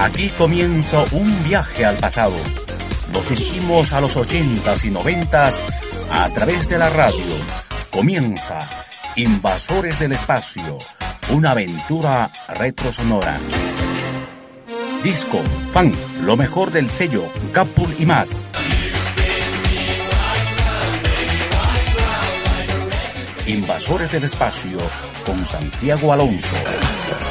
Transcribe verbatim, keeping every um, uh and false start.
Aquí comienza un viaje al pasado. Nos dirigimos a los ochentas y noventas a través de la radio. Comienza Invasores del Espacio, una aventura retrosonora. Disco, fan, lo mejor del sello, Capul y más. Invasores del Espacio con Santiago Alonso.